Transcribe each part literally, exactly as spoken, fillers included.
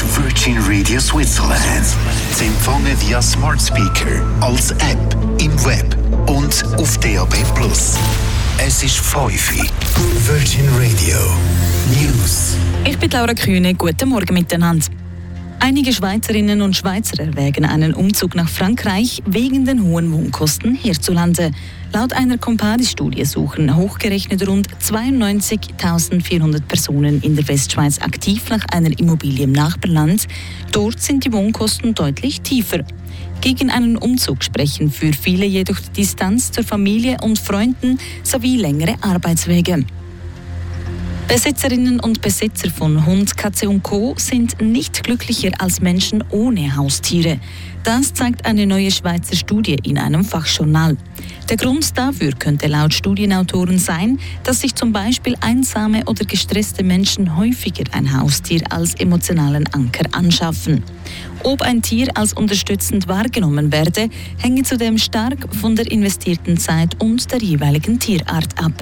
Virgin Radio Switzerland. Sie empfangen via Smart Speaker, als App, im Web und auf D A B plus. Es ist fünf Uhr. Virgin Radio News. Ich bin Laura Kühne. Guten Morgen miteinander. Einige Schweizerinnen und Schweizer erwägen einen Umzug nach Frankreich wegen den hohen Wohnkosten hierzulande. Laut einer Comparis-Studie suchen hochgerechnet rund zweiundneunzigtausendvierhundert Personen in der Westschweiz aktiv nach einer Immobilie im Nachbarland. Dort sind die Wohnkosten deutlich tiefer. Gegen einen Umzug sprechen für viele jedoch die Distanz zur Familie und Freunden sowie längere Arbeitswege. Besitzerinnen und Besitzer von Hund, Katze und Co. sind nicht glücklicher als Menschen ohne Haustiere. Das zeigt eine neue Schweizer Studie in einem Fachjournal. Der Grund dafür könnte laut Studienautoren sein, dass sich zum Beispiel einsame oder gestresste Menschen häufiger ein Haustier als emotionalen Anker anschaffen. Ob ein Tier als unterstützend wahrgenommen werde, hänge zudem stark von der investierten Zeit und der jeweiligen Tierart ab.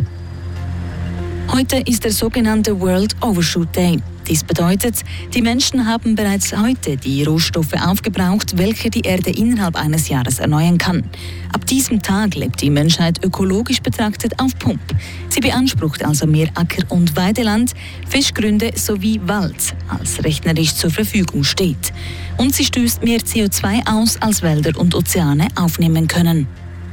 Heute ist der sogenannte World Overshoot Day. Dies bedeutet, die Menschen haben bereits heute die Rohstoffe aufgebraucht, welche die Erde innerhalb eines Jahres erneuern kann. Ab diesem Tag lebt die Menschheit ökologisch betrachtet auf Pump. Sie beansprucht also mehr Acker- und Weideland, Fischgründe sowie Wald, als rechnerisch zur Verfügung steht. Und sie stößt mehr C O zwei aus, als Wälder und Ozeane aufnehmen können.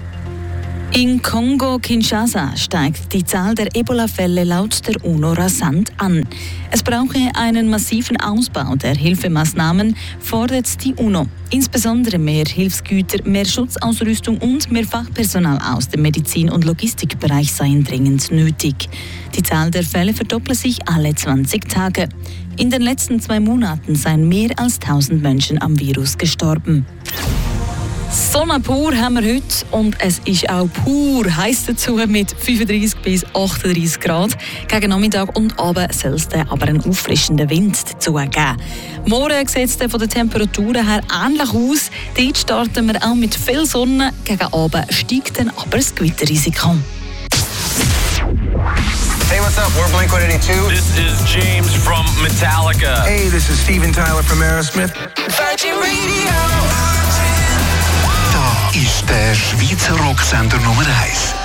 In Kongo-Kinshasa steigt die Zahl der Ebola-Fälle laut der UNO rasant an. Es brauche einen massiven Ausbau der Hilfemaßnahmen, fordert die UNO. Insbesondere mehr Hilfsgüter, mehr Schutzausrüstung und mehr Fachpersonal aus dem Medizin- und Logistikbereich seien dringend nötig. Die Zahl der Fälle verdopple sich alle zwanzig Tage. In den letzten zwei Monaten seien mehr als tausend Menschen am Virus gestorben. Sonne pur haben wir heute und es ist auch pur heiß dazu mit fünfunddreissig bis achtunddreissig Grad. Gegen Nachmittag und Abend soll es dann aber einen auffrischenden Wind dazu geben. Morgen sieht es dann von den Temperaturen her ähnlich aus. Dort starten wir auch mit viel Sonne. Gegen Abend steigt dann aber das Gewitterrisiko. Hey, what's up? We're Blink one eighty-two. This is James from Metallica. Hey, this is Steven Tyler from Aerosmith. Virgin Radio. Da ist der Schweizer Rocksender Nummer eins.